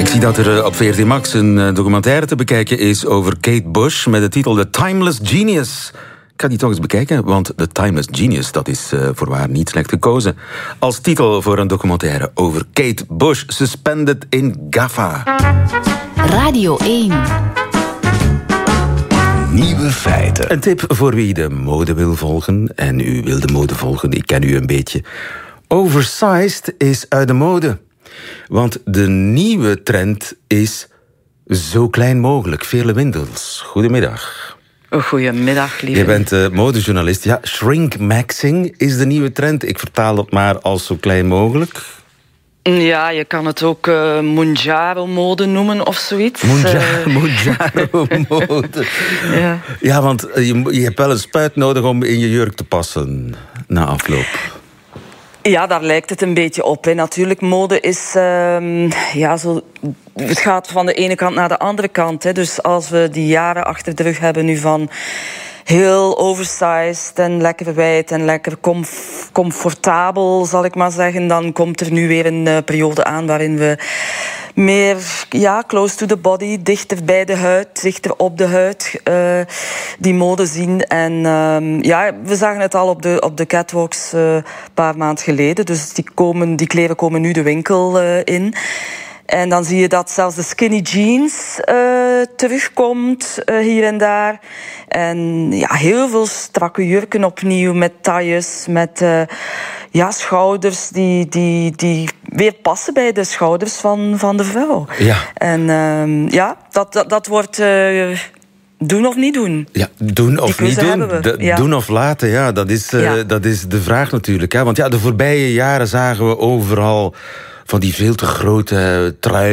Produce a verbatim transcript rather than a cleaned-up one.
Ik zie dat er op V R T Max een documentaire te bekijken is over Kate Bush met de titel The Timeless Genius. Ik ga die toch eens bekijken, want The Timeless Genius, dat is uh, voorwaar niet slecht gekozen. Als titel voor een documentaire over Kate Bush, Suspended in Gaffa. Radio één. Nieuwe feiten. Een tip voor wie de mode wil volgen. En u wil de mode volgen, ik ken u een beetje. Oversized is uit de mode. Want de nieuwe trend is zo klein mogelijk. Veerle Windels, goedemiddag. Goedemiddag, lieve. Je bent uh, modejournalist. Ja, shrinkmaxing is de nieuwe trend. Ik vertaal dat maar als zo klein mogelijk. Ja, je kan het ook uh, Monjaro-mode noemen of zoiets. Monjaro-mode. ja. ja, want je, je hebt wel een spuit nodig om in je jurk te passen na afloop. Ja, daar lijkt het een beetje op. Hè. Natuurlijk, mode is... Uh, ja, zo, het gaat van de ene kant naar de andere kant. Hè. Dus als we die jaren achter de rug hebben nu van... heel oversized en lekker wijd en lekker comf- comfortabel, zal ik maar zeggen. Dan komt er nu weer een uh, periode aan waarin we meer ja, close to the body, dichter bij de huid, dichter op de huid, uh, die mode zien. En uh, ja, we zagen het al op de, op de catwalks een uh, paar maanden geleden. Dus die, komen, die kleren komen nu de winkel uh, in. En dan zie je dat zelfs de skinny jeans uh, terugkomt uh, hier en daar. En ja, heel veel strakke jurken opnieuw met tailles, met uh, ja, schouders die, die, die weer passen bij de schouders van, van de vrouw. Ja. En uh, ja, dat, dat, dat wordt... Uh, doen of niet doen. Ja, doen of niet doen. De, ja. Doen of laten, ja, dat is, uh, ja. dat is de vraag natuurlijk. Hè? Want ja, de voorbije jaren zagen we overal van die veel te grote trui